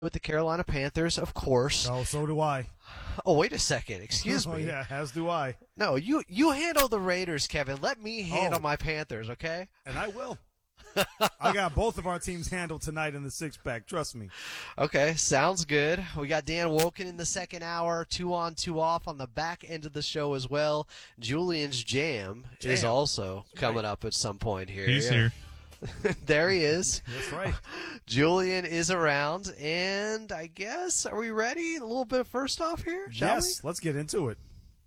with the Carolina Panthers, of course. Oh, so do I. Oh, wait a second. Excuse Oh, me. yeah, as do I. No, you handle the Raiders, Kevin. Let me handle my Panthers, okay? And I will. I got both of our teams handled tonight in the six-pack. Trust me. Okay, sounds good. We got Dan Woken in the second hour, 2 on, 2 off on the back end of the show as well. Julian's Jam is also coming up at some point here. He's here. There he is. That's right. Julian is around, and I guess, are we ready? A little bit first off here, shall Yes, let's get into it.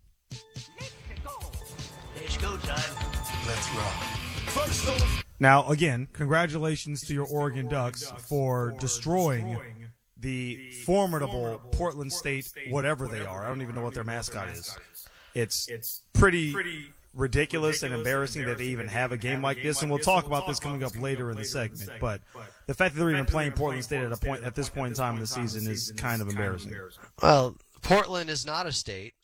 It's go time. Let's rock. First Now, again, congratulations to your Oregon Ducks for destroying the formidable Portland State, whatever they are. I don't even know what their mascot is. It's pretty ridiculous and embarrassing that they even have a game like this, and we'll talk about this coming up later in the segment. But the fact that they're even playing Portland State at this point in time in the season is kind of embarrassing. Well, Portland is not a state.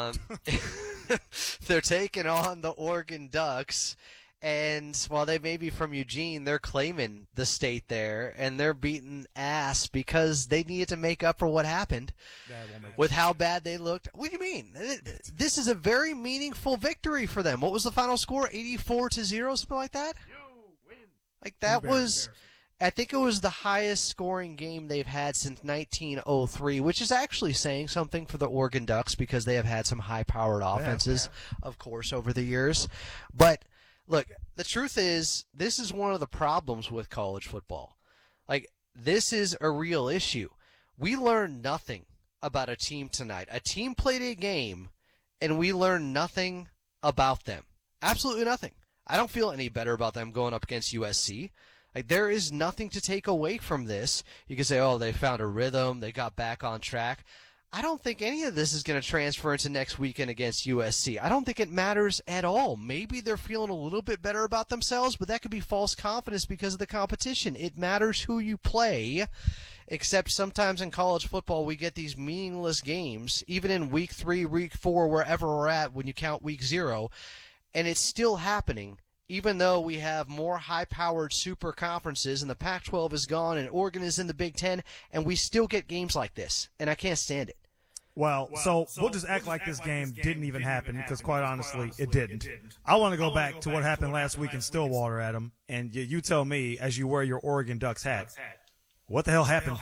They're taking on the Oregon Ducks. And while they may be from Eugene, they're claiming the state there, and they're beating ass because they needed to make up for what happened with how bad they looked. What do you mean? This is a very meaningful victory for them. What was the final score? 84-0, something like that? Like that was, I think it was the highest scoring game they've had since 1903, which is actually saying something for the Oregon Ducks because they have had some high-powered offenses, of course, over the years. But look, the truth is, this is one of the problems with college football. Like, this is a real issue. We learned nothing about a team tonight. A team played a game, and we learned nothing about them. Absolutely nothing. I don't feel any better about them going up against USC. Like, there is nothing to take away from this. You can say, oh, they found a rhythm, they got back on track. I don't think any of this is going to transfer into next weekend against USC. I don't think it matters at all. Maybe they're feeling a little bit better about themselves, but that could be false confidence because of the competition. It matters who you play, except sometimes in college football we get these meaningless games, even in week 3, week 4, wherever we're at when you count week 0, and it's still happening. Even though we have more high-powered super conferences and the Pac-12 is gone and Oregon is in the Big Ten, and we still get games like this, and I can't stand it. Well, so we'll just act like this game didn't even happen because, quite honestly, it didn't. I want to go back to what happened last week in Stillwater, Adam, and you tell me, as you wear your Oregon Ducks hat, what the hell happened?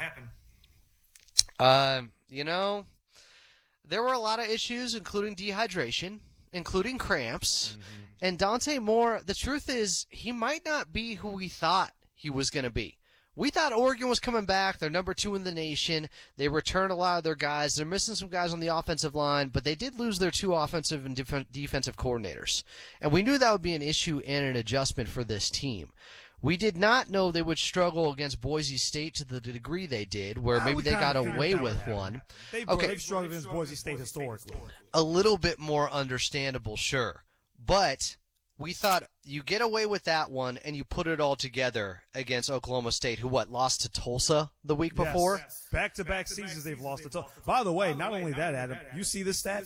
There were a lot of issues, including dehydration, including cramps, and Dante Moore, the truth is, he might not be who we thought he was going to be. We thought Oregon was coming back. They're number 2 in the nation. They returned a lot of their guys. They're missing some guys on the offensive line, but they did lose their 2 offensive and defensive coordinators. And we knew that would be an issue and an adjustment for this team. We did not know they would struggle against Boise State to the degree they did, where maybe they got away with one. They've struggled against Boise State historically. A little bit more understandable, sure. But we thought you get away with that one and you put it all together against Oklahoma State, who, lost to Tulsa the week before? Yes. Back-to-back seasons they've lost to Tulsa. By the way, not only that, Adam, you see this stat?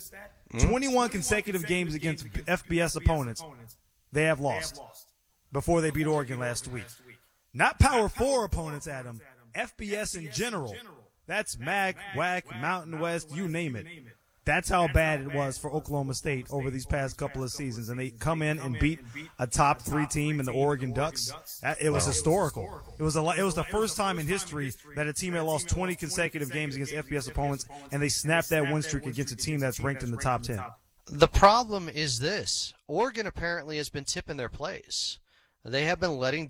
21 consecutive games against FBS opponents they have lost before they beat Oregon last week. Not Power 4 opponents, Adam. FBS in general. That's MAC, WAC, Mountain West, you name it. That's how bad it was for Oklahoma State over these past couple of seasons. And they come in and beat a top 3 team in the Oregon Ducks. It was historical. It was the first time in history that a team had lost 20 consecutive games against FBS opponents, and they snapped that win streak against a team that's ranked in the top 10. The problem is this. Oregon apparently has been tipping their plays. They have been letting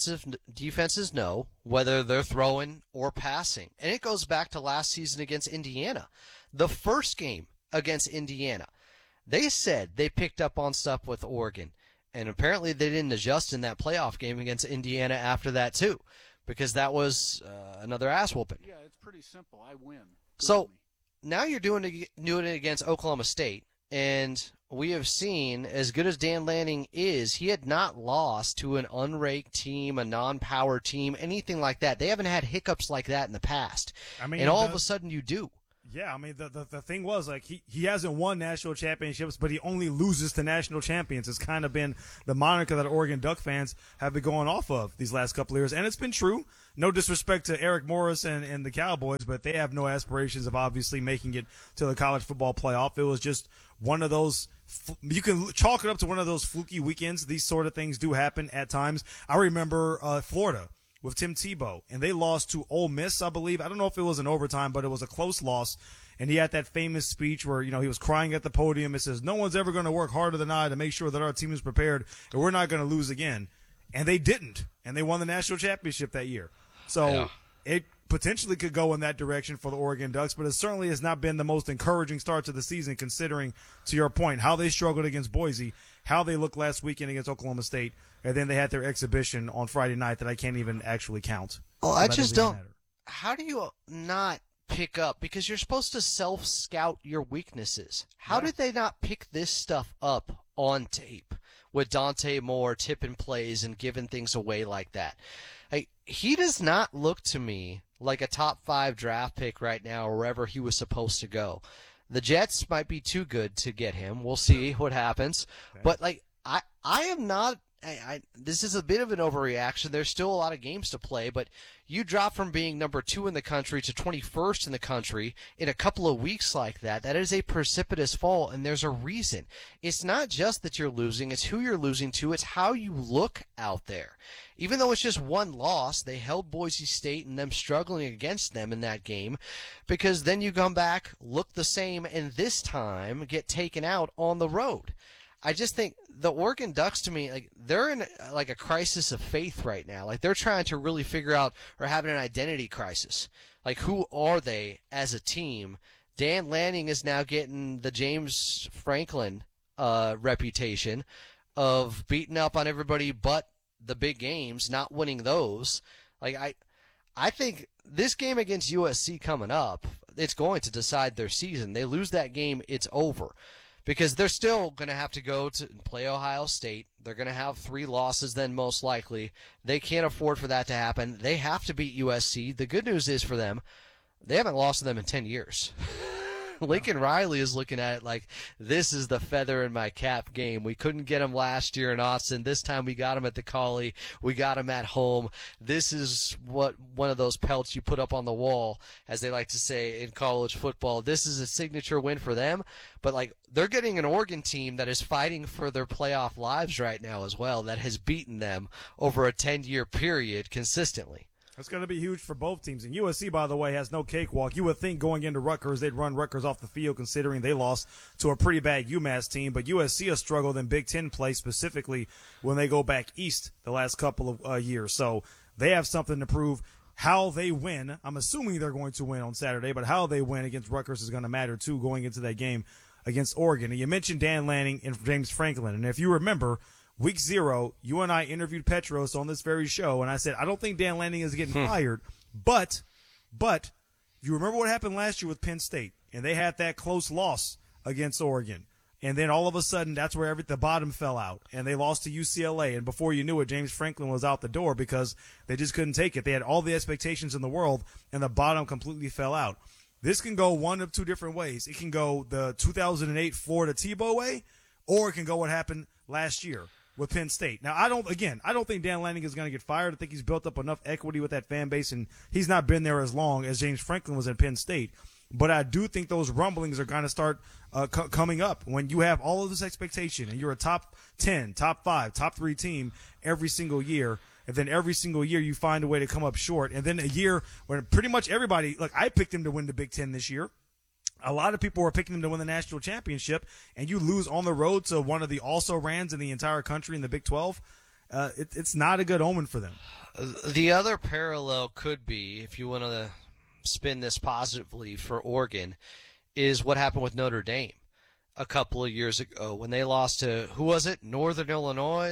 defenses know whether they're throwing or passing. And it goes back to last season against Indiana. The first game against Indiana, they said they picked up on stuff with Oregon. And apparently they didn't adjust in that playoff game against Indiana after that, too, because that was another ass whooping. Yeah, it's pretty simple. I win. So now you're doing it against Oklahoma State. And we have seen, as good as Dan Lanning is, he had not lost to an unranked team, a non-power team, anything like that. They haven't had hiccups like that in the past. And all of a sudden you do. Yeah, I mean, the thing was, like, he hasn't won national championships, but he only loses to national champions. It's kind of been the moniker that Oregon Duck fans have been going off of these last couple of years. And it's been true. No disrespect to Eric Morris and the Cowboys, but they have no aspirations of obviously making it to the college football playoff. It was just one of those, you can chalk it up to one of those fluky weekends. These sort of things do happen at times. I remember Florida with Tim Tebow, and they lost to Ole Miss, I believe. I don't know if it was in overtime, but it was a close loss. And he had that famous speech where, he was crying at the podium. It says, no one's ever going to work harder than I to make sure that our team is prepared, and we're not going to lose again. And they didn't, and they won the national championship that year. So it potentially could go in that direction for the Oregon Ducks, but it certainly has not been the most encouraging start to the season, considering, to your point, how they struggled against Boise, how they looked last weekend against Oklahoma State, and then they had their exhibition on Friday night that I can't even actually count. Well, I just don't. How do you not pick up? Because you're supposed to self-scout your weaknesses. How did they not pick this stuff up on tape with Dante Moore tipping plays and giving things away like that? He does not look to me like a top 5 draft pick right now or wherever he was supposed to go. The Jets might be too good to get him. We'll see what happens. Okay. But, I am not this is a bit of an overreaction. There's still a lot of games to play, but you drop from being number 2 in the country to 21st in the country in a couple of weeks like that. That is a precipitous fall, and there's a reason. It's not just that you're losing. It's who you're losing to. It's how you look out there. Even though it's just one loss, they held Boise State and them struggling against them in that game, because then you come back, look the same, and this time get taken out on the road. I just think the Oregon Ducks, to me, they're in a crisis of faith right now. They're trying to really figure out, or having an identity crisis. Who are they as a team? Dan Lanning is now getting the James Franklin reputation of beating up on everybody but the big games, not winning those. I think this game against USC coming up, it's going to decide their season. They lose that game, it's over. Because they're still going to have to go to play Ohio State. They're going to have 3 losses then, most likely. They can't afford for that to happen. They have to beat USC. The good news is for them, they haven't lost to them in 10 years. Lincoln Riley is looking at it like, this is the feather in my cap game. We couldn't get him last year in Austin. This time we got him at the Collie. We got him at home. This is one of those pelts you put up on the wall, as they like to say in college football. This is a signature win for them. But, they're getting an Oregon team that is fighting for their playoff lives right now as well, that has beaten them over a 10-year period consistently. It's going to be huge for both teams. And USC, by the way, has no cakewalk. You would think going into Rutgers, they'd run Rutgers off the field, considering they lost to a pretty bad UMass team. But USC has struggled in Big Ten play, specifically when they go back east the last couple of years. So they have something to prove. How they win, I'm assuming they're going to win on Saturday, but how they win against Rutgers is going to matter, too, going into that game against Oregon. And you mentioned Dan Lanning and James Franklin. And if you remember, Week 0, you and I interviewed Petros on this very show, and I said, I don't think Dan Lanning is getting fired, but you remember what happened last year with Penn State, and they had that close loss against Oregon, and then all of a sudden, that's where the bottom fell out, and they lost to UCLA, and before you knew it, James Franklin was out the door because they just couldn't take it. They had all the expectations in the world, and the bottom completely fell out. This can go one of 2 different ways. It can go the 2008 Florida Tebow way, or it can go what happened last year with Penn State. Now, I don't think Dan Lanning is going to get fired. I think he's built up enough equity with that fan base, and he's not been there as long as James Franklin was at Penn State. But I do think those rumblings are going to start coming up when you have all of this expectation and you're a top 10, top 5, top 3 team every single year. And then every single year you find a way to come up short. And then a year when pretty much everybody, I picked him to win the Big Ten this year. A lot of people were picking them to win the national championship, and you lose on the road to one of the also-rans in the entire country in the Big 12. It's not a good omen for them. The other parallel could be, if you want to spin this positively for Oregon, is what happened with Notre Dame a couple of years ago when they lost to, who was it, Northern Illinois?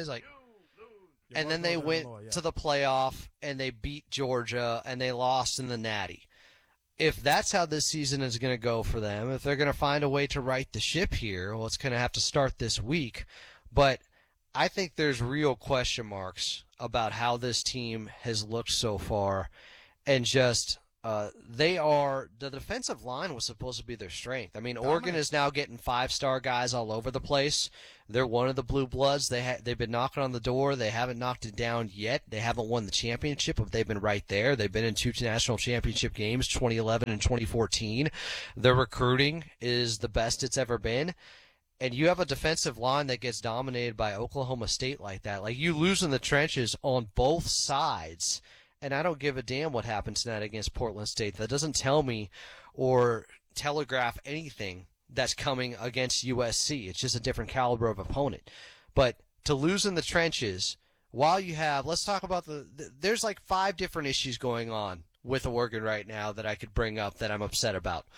And then they went to the playoff, and they beat Georgia, and they lost in the Natty. If that's how this season is going to go for them, if they're going to find a way to right the ship here, well, it's going to have to start this week. But I think there's real question marks about how this team has looked so far, and just the defensive line was supposed to be their strength. I mean, Oregon is now getting 5-star guys all over the place. They're one of the blue bloods. They've been knocking on the door. They haven't knocked it down yet. They haven't won the championship, but they've been right there. They've been in 2 national championship games, 2011 and 2014. Their recruiting is the best it's ever been. And you have a defensive line that gets dominated by Oklahoma State like that. Like, you lose in the trenches on both sides. And I don't give a damn what happens tonight against Portland State. That doesn't tell me or telegraph anything that's coming against USC. It's just a different caliber of opponent. But to lose in the trenches, while you have, let's talk about there's like 5 different issues going on with Oregon right now that I could bring up that I'm upset about.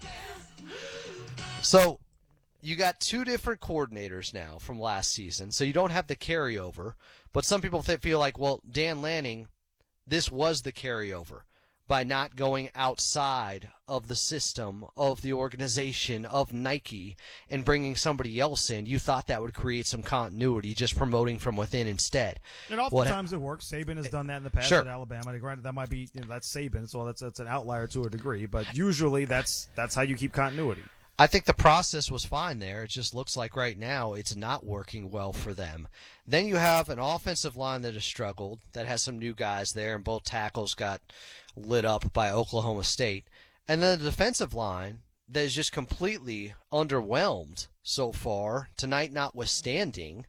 So, you got 2 different coordinators now from last season, so you don't have the carryover. But some people feel like, well, Dan Lanning, this was the carryover by not going outside of the system, of the organization, of Nike, and bringing somebody else in. You thought that would create some continuity, just promoting from within instead. And oftentimes it works. Saban has done that in the past Sure. at Alabama. Granted, that might be that's Saban, so that's an outlier to a degree. But usually that's how you keep continuity. I think the process was fine there. It just looks like right now it's not working well for them. Then you have an offensive line that has struggled, that has some new guys there, and both tackles got lit up by Oklahoma State. And then the defensive line that is just completely underwhelmed so far, tonight notwithstanding.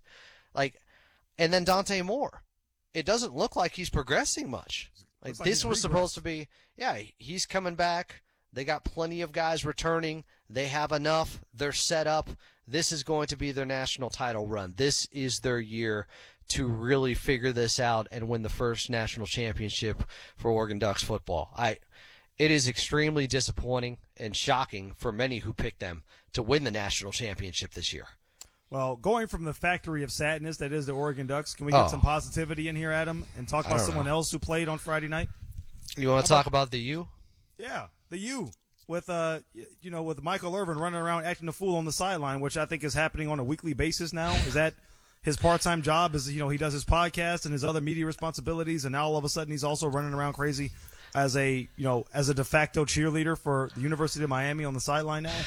And then Dante Moore. It doesn't look like he's progressing much. Like this was supposed to be, he's coming back. They got plenty of guys returning. They have enough. They're set up. This is going to be their national title run. This is their year to really figure this out and win the first national championship for Oregon Ducks football. It is extremely disappointing and shocking for many who picked them to win the national championship this year. Well, going from the factory of sadness that is the Oregon Ducks, can we get some positivity in here, Adam, and talk about someone else who played on Friday night? You want to talk about the U? Yeah, the U. With with Michael Irvin running around acting a fool on the sideline, which I think is happening on a weekly basis now. Is that his part-time job? Is he does his podcast and his other media responsibilities, and now all of a sudden he's also running around crazy as a de facto cheerleader for the University of Miami on the sideline now?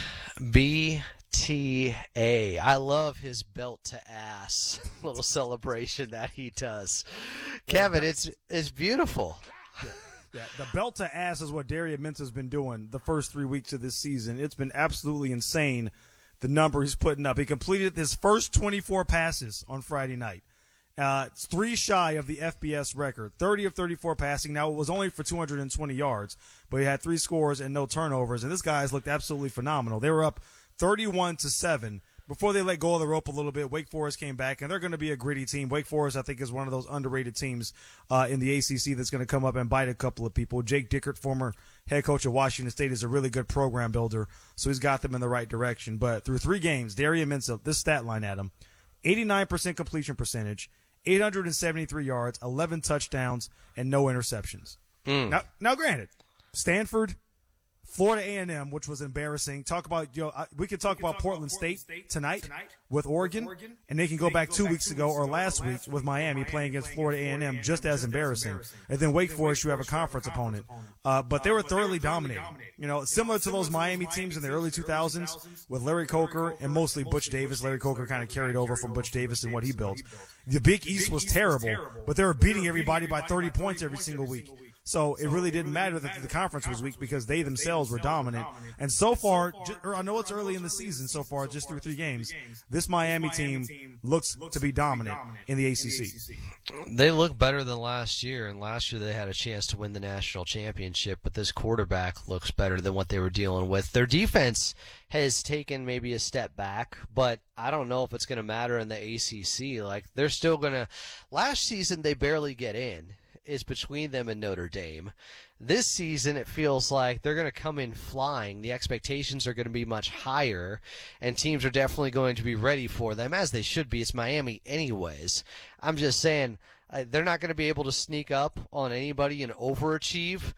BTA. I love his belt to ass little celebration that he does. Kevin, it's beautiful. Yeah, the belt to ass is what Darian Mintza's been doing the first 3 weeks of this season. It's been absolutely insane, the number he's putting up. He completed his first 24 passes on Friday night. It's 3 shy of the FBS record, 30 of 34 passing. Now, it was only for 220 yards, but he had 3 scores and no turnovers, and this guy's looked absolutely phenomenal. They were up 31-7. Before they let go of the rope a little bit, Wake Forest came back, and they're going to be a gritty team. Wake Forest, I think, is one of those underrated teams in the ACC that's going to come up and bite a couple of people. Jake Dickert, former head coach of Washington State, is a really good program builder, so he's got them in the right direction. But through 3 games, Darian Mintza, this stat line, Adam, 89% completion percentage, 873 yards, 11 touchdowns, and no interceptions. Now, granted, Stanford, Florida A&M, which was embarrassing. We could talk about Portland State tonight with Oregon, and they can go back 2 weeks ago or last week with Miami playing against Florida A&M, just as embarrassing. And then Wake Forest, you have a conference opponent. But they were thoroughly dominating. Similar to those Miami teams in the early 2000s with Larry Coker and mostly Butch Davis. Larry Coker kind of carried over from Butch Davis and what he built. The Big East was terrible, but they were beating everybody by 30 points every single week. So it really didn't matter that the conference was weak because they themselves were dominant. And so far, I know it's early in the season so far, just through 3 games, this Miami team looks to be dominant in the ACC. They look better than last year, and last year they had a chance to win the national championship, but this quarterback looks better than what they were dealing with. Their defense has taken maybe a step back, but I don't know if it's going to matter in the ACC. Like, they're still going to – last season they barely get in. Is between them and Notre Dame. This season, it feels like they're going to come in flying. The expectations are going to be much higher, and teams are definitely going to be ready for them, as they should be. It's Miami anyways. I'm just saying they're not going to be able to sneak up on anybody and overachieve.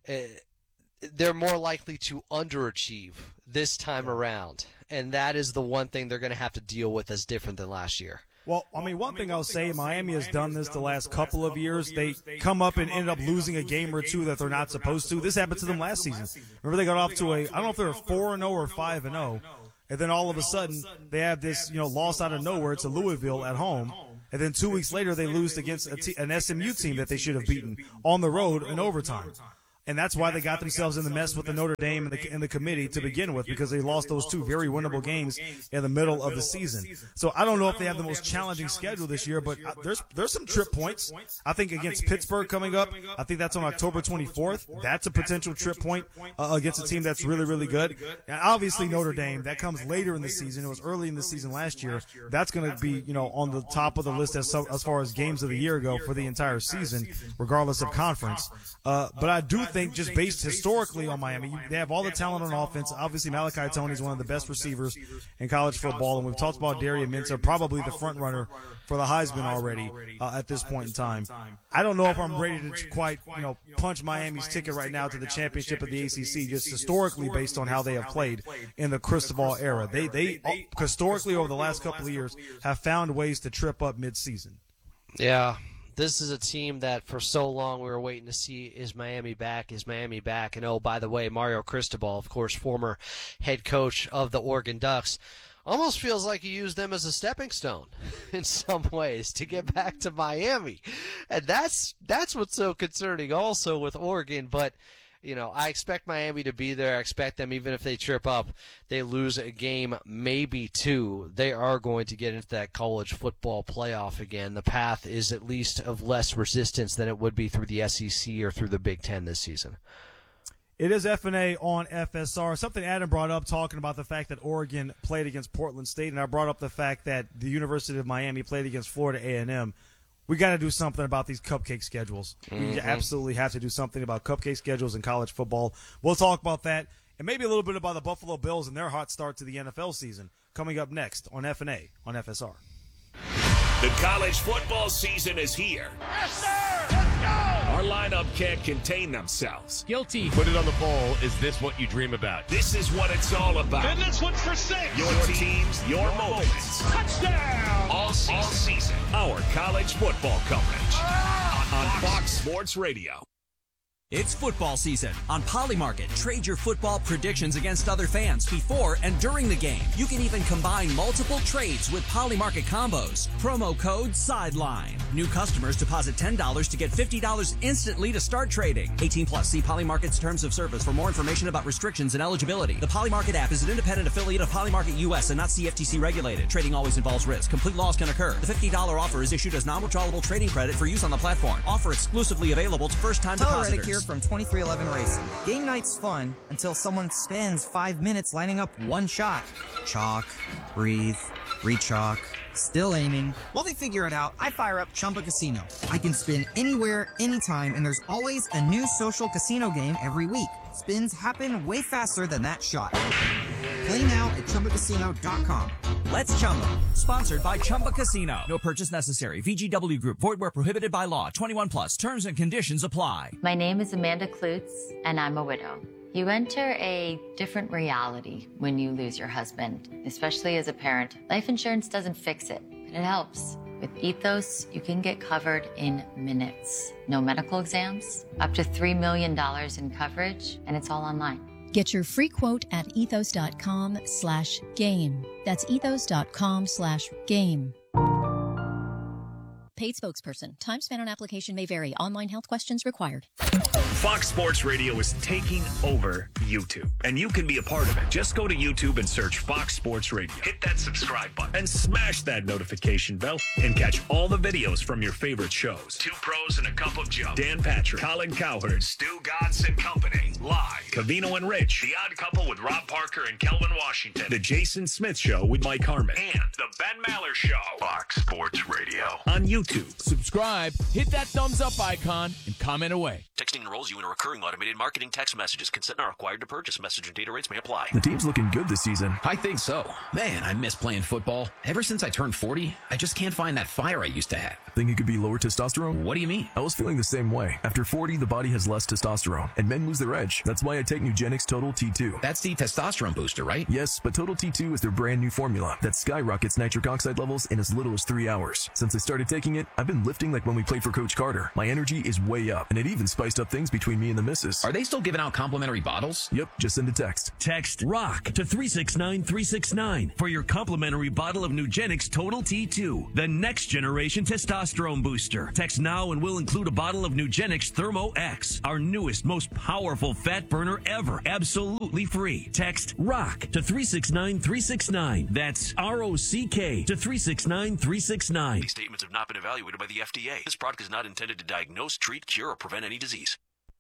They're more likely to underachieve this time around, and that is the one thing they're going to have to deal with that's different than last year. Well, I mean, one thing I'll say, Miami has done this the last couple of years. They come up and end up losing a game or two that they're not supposed to. This happened to them last season. Remember, they got off to I don't know if they were 4-0 or 5-0. And then all of a sudden, they have this, loss out of nowhere to Louisville at home. And then 2 weeks later, they lose against an SMU team that they should have beaten on the road in overtime. And that's why they got themselves in the mess with the Notre Dame and the committee to begin with, because they lost those two very winnable games in the middle of the season. So I don't know if they have the most challenging schedule this year, but there's some trip points. I think against Pittsburgh coming up, I think that's on October 24th. That's a potential trip point against a team that's really, really good. And obviously Notre Dame, that comes later in the season. It was early in the season last year. That's going to be, on the top of the list as far as games of the year go for the entire season, regardless of conference. But I do think, just based historically on Miami, they have all the talent on offense. Obviously, Malachi Tony is one of the best receivers in college football, and we've talked about Darian Minter, probably the front runner for the Heisman already at this point in time. I don't know if I'm ready to quite, punch Miami's ticket right now to the championship of the ACC, just historically based on how they have played in the Cristobal era. They historically over the last couple of years have found ways to trip up midseason. Yeah. This is a team that for so long we were waiting to see, is Miami back? Is Miami back? And oh, by the way, Mario Cristobal, of course, former head coach of the Oregon Ducks, almost feels like he used them as a stepping stone in some ways to get back to Miami. And that's what's so concerning also with Oregon. But, I expect Miami to be there. I expect them, even if they trip up, they lose a game, maybe two, they are going to get into that college football playoff again. The path is at least of less resistance than it would be through the SEC or through the Big Ten this season. It is F&A on FSR. Something Adam brought up talking about the fact that Oregon played against Portland State, and I brought up the fact that the University of Miami played against Florida A&M. We got to do something about these cupcake schedules. We absolutely have to do something about cupcake schedules in college football. We'll talk about that and maybe a little bit about the Buffalo Bills and their hot start to the NFL season coming up next on F&A on FSR. The college football season is here. Yes, sir! Let's go! Our lineup can't contain themselves. Guilty. Put it on the poll. Is this what you dream about? This is what it's all about. And this one's for 6. Your teams, your moments. Touchdown! All season. Our college football coverage on Fox Sports Radio. It's football season. On Polymarket, trade your football predictions against other fans before and during the game. You can even combine multiple trades with Polymarket combos. Promo code SIDELINE. New customers deposit $10 to get $50 instantly to start trading. 18 plus. See Polymarket's terms of service for more information about restrictions and eligibility. The Polymarket app is an independent affiliate of Polymarket US and not CFTC regulated. Trading always involves risk. Complete loss can occur. The $50 offer is issued as non-withdrawable trading credit for use on the platform. Offer exclusively available to first-time depositors. Here from 2311 Racing. Game night's fun until someone spends 5 minutes lining up one shot. Chalk, breathe, re-chalk, still aiming. While they figure it out, I fire up Chumba Casino. I can spin anywhere, anytime, and there's always a new social casino game every week. Spins happen way faster than that shot. Play now at ChumbaCasino.com. Let's Chumba. Sponsored by Chumba Casino. No purchase necessary. VGW Group. Void where prohibited by law. 21 plus. Terms and conditions apply. My name is Amanda Klutz, and I'm a widow. You enter a different reality when you lose your husband, especially as a parent. Life insurance doesn't fix it, but it helps. With Ethos, you can get covered in minutes. No medical exams, up to $3 million in coverage, and it's all online. Get your free quote at ethos.com/game. That's ethos.com/game. Paid spokesperson. Time spent on application may vary. Online health questions required. Fox Sports Radio is taking over YouTube, and you can be a part of it. Just go to YouTube and search Fox Sports Radio. Hit that subscribe button and smash that notification bell and catch all the videos from your favorite shows. Two Pros and a Cup of Joe. Dan Patrick, Colin Cowherd, Stu Godson Company. Live. Covino and Rich. The Odd Couple with Rob Parker and Kelvin Washington. The Jason Smith Show with Mike Harmon. And The Ben Maller Show. Fox Sports Radio. On YouTube. Subscribe, hit that thumbs up icon, and comment away. Texting enrolls enrolls you in a recurring automated marketing text messages. Consent not required to purchase. Message and data rates may apply. The team's looking good this season. I think so. Man, I miss playing football. Ever since I turned 40, I just can't find that fire I used to have. Think it could be lower testosterone? What do you mean? I was feeling the same way. After 40, the body has less testosterone, and men lose their edge. That's why I take Nugenix Total T2. That's the testosterone booster, right? Yes, but Total T2 is their brand new formula that skyrockets nitric oxide levels in as little as 3 hours. Since I started taking it, I've been lifting like when we played for Coach Carter. My energy is way up, and it even spiced up things between me and the missus. Are they still giving out complimentary bottles? Yep, just send a text. Text ROCK to 369-369 for your complimentary bottle of Nugenix Total T2, the next generation testosterone booster. Text now and we'll include a bottle of Nugenix Thermo X, our newest, most powerful fat burner ever, absolutely free. Text ROCK to 369-369. That's ROCK to 369-369. These statements have not been evaluated by the FDA. This product is not intended to diagnose, treat, cure, or prevent any disease.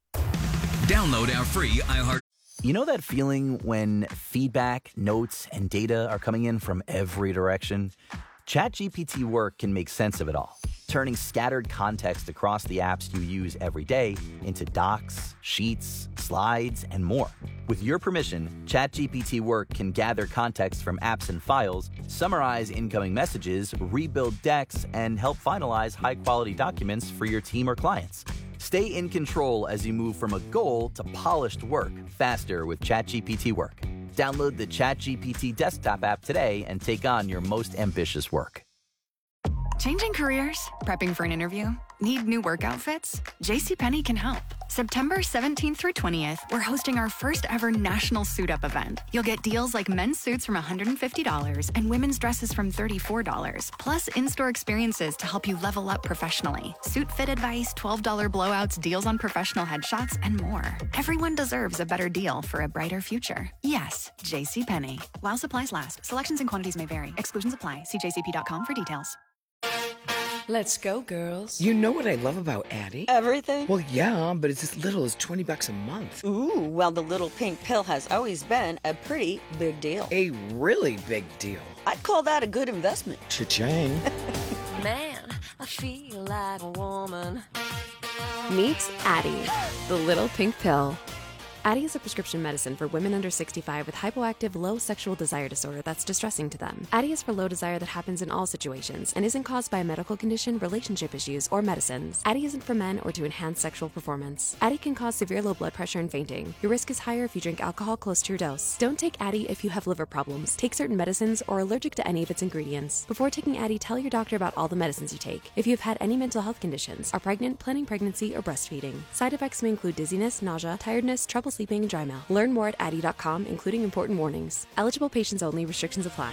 Download our free iHeart. You know that feeling when feedback, notes, and data are coming in from every direction? ChatGPT Work can make sense of it all, turning scattered context across the apps you use every day into docs, sheets, slides, and more. With your permission, ChatGPT Work can gather context from apps and files, summarize incoming messages, rebuild decks, and help finalize high-quality documents for your team or clients. Stay in control as you move from a goal to polished work faster with ChatGPT Work. Download the ChatGPT desktop app today and take on your most ambitious work. Changing careers? Prepping for an interview? Need new work outfits? JCPenney can help. September 17th through 20th, we're hosting our first ever national suit up event. You'll get deals like men's suits from $150 and women's dresses from $34, plus in-store experiences to help you level up professionally. Suit fit advice, $12 blowouts, deals on professional headshots, and more. Everyone deserves a better deal for a brighter future. Yes, JCPenney. While supplies last, selections and quantities may vary. Exclusions apply. See jcp.com for details. Let's go, girls. You know what I love about Addie? Everything? Well, yeah, but it's as little as $20 a month. Ooh, well, the little pink pill has always been a pretty big deal. A really big deal. I'd call that a good investment. Cha-ching. Man, I feel like a woman. Meet Addie, the little pink pill. Addie is a prescription medicine for women under 65 with hypoactive low sexual desire disorder that's distressing to them. Addie is for low desire that happens in all situations and isn't caused by a medical condition, relationship issues, or medicines. Addie isn't for men or to enhance sexual performance. Addie can cause severe low blood pressure and fainting. Your risk is higher if you drink alcohol close to your dose. Don't take Addie if you have liver problems, take certain medicines, or are allergic to any of its ingredients. Before taking Addie, tell your doctor about all the medicines you take. If you've had any mental health conditions, are pregnant, planning pregnancy, or breastfeeding. Side effects may include dizziness, nausea, tiredness, trouble sleeping, and dry mouth. Learn more at Addie.com, including important warnings. Eligible patients only. Restrictions apply.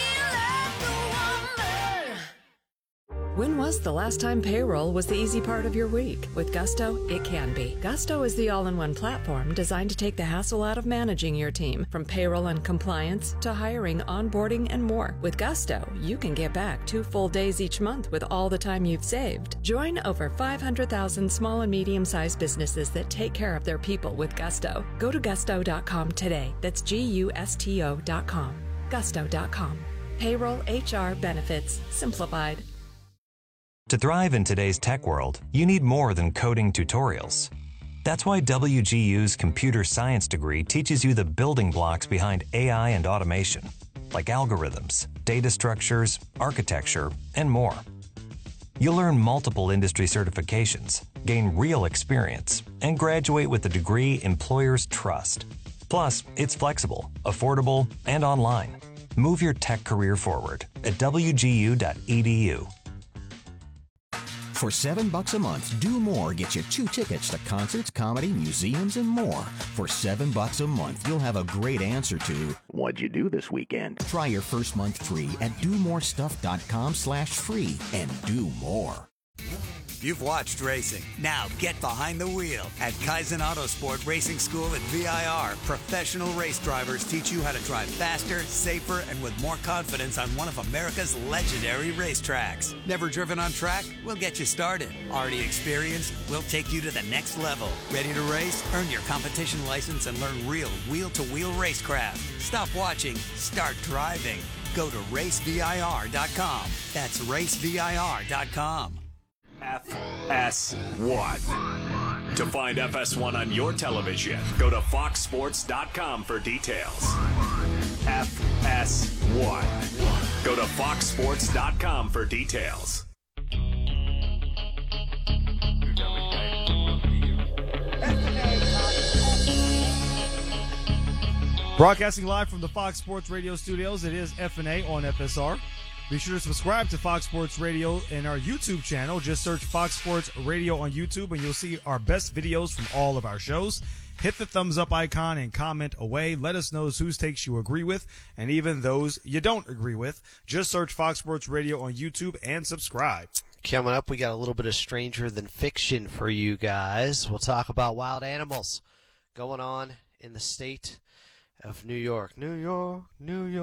When was the last time payroll was the easy part of your week? With Gusto, it can be. Gusto is the all-in-one platform designed to take the hassle out of managing your team, from payroll and compliance to hiring, onboarding, and more. With Gusto, you can get back 2 full days each month with all the time you've saved. Join over 500,000 small and medium-sized businesses that take care of their people with Gusto. Go to gusto.com today. That's GUSTO.com. Gusto.com. Payroll, HR, benefits, simplified. To thrive in today's tech world, you need more than coding tutorials. That's why WGU's computer science degree teaches you the building blocks behind AI and automation, like algorithms, data structures, architecture, and more. You'll earn multiple industry certifications, gain real experience, and graduate with a degree employers trust. Plus, it's flexible, affordable, and online. Move your tech career forward at wgu.edu. For $7 a month, Do More gets you 2 tickets to concerts, comedy, museums, and more. For $7 a month, you'll have a great answer to, what'd you do this weekend? Try your first month free at domorestuff.com/free and do more. You've watched racing. Now get behind the wheel. At Kaizen Autosport Racing School at VIR, professional race drivers teach you how to drive faster, safer, and with more confidence on one of America's legendary racetracks. Never driven on track? We'll get you started. Already experienced? We'll take you to the next level. Ready to race? Earn your competition license and learn real wheel-to-wheel racecraft. Stop watching. Start driving. Go to racevir.com. That's racevir.com. FS1. To find FS1 on your television, go to foxsports.com for details. FS1. Go to foxsports.com for details. Broadcasting live from the Fox Sports Radio studios, it is F&A on FSR. Be sure to subscribe to Fox Sports Radio in our YouTube channel. Just search Fox Sports Radio on YouTube and you'll see our best videos from all of our shows. Hit the thumbs up icon and comment away. Let us know whose takes you agree with and even those you don't agree with. Just search Fox Sports Radio on YouTube and subscribe. Coming up, we got a little bit of Stranger Than Fiction for you guys. We'll talk about wild animals going on in the state of New York. New York, New York.